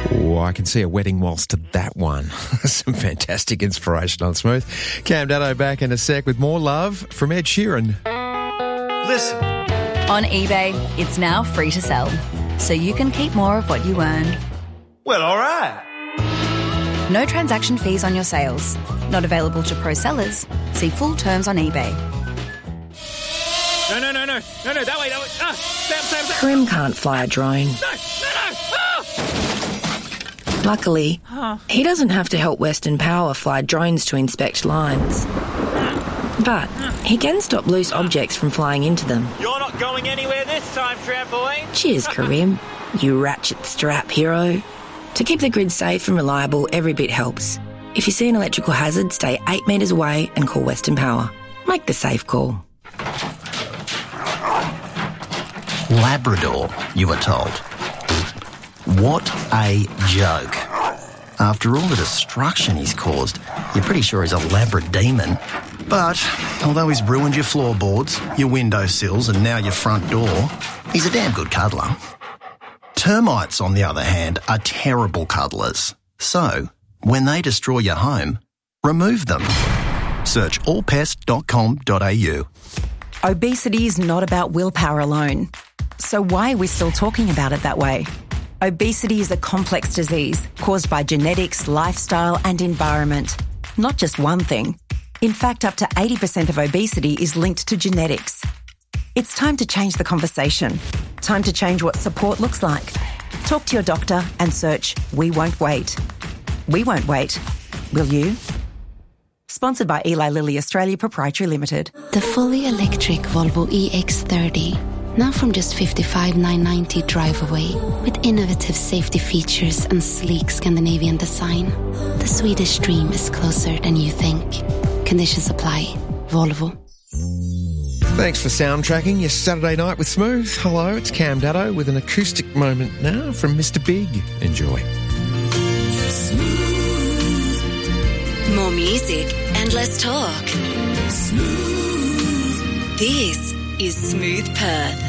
Oh, I can see a wedding waltz to that one. Some fantastic inspiration on Smooth. Cam Daddo back in a sec with more love from Ed Sheeran. Listen. On eBay, it's now free to sell, so you can keep more of what you earn. Well, all right. No transaction fees on your sales. Not available to pro sellers. See full terms on eBay. No, that way. Sam. Karim can't fly a drone. No. Luckily, he doesn't have to help Western Power fly drones to inspect lines. But he can stop loose objects from flying into them. You're not going anywhere this time, trampoline. Cheers, Karim, you ratchet strap hero. To keep the grid safe and reliable, every bit helps. If you see an electrical hazard, stay 8 metres away and call Western Power. Make the safe call. Labrador, you were told. What a joke. After all the destruction he's caused, you're pretty sure he's a Labrademon. But, although he's ruined your floorboards, your windowsills and now your front door, he's a damn good cuddler. Termites, on the other hand, are terrible cuddlers. So, when they destroy your home, remove them. Search allpest.com.au. Obesity is not about willpower alone. So why are we still talking about it that way? Obesity is a complex disease caused by genetics, lifestyle and environment. Not just one thing. In fact, up to 80% of obesity is linked to genetics. It's time to change the conversation. Time to change what support looks like. Talk to your doctor and search We Won't Wait. We won't wait. Will you? Sponsored by Eli Lilly Australia Proprietary Limited. The fully electric Volvo EX30. Now from just $55,990 drive away, with innovative safety features and sleek Scandinavian design. The Swedish dream is closer than you think. Conditions apply. Volvo. Thanks for soundtracking your Saturday night with Smooth. Hello, it's Cam Daddo with an acoustic moment now from Mr. Big. Enjoy. More music and less talk. Smooth. This is Smooth Perth.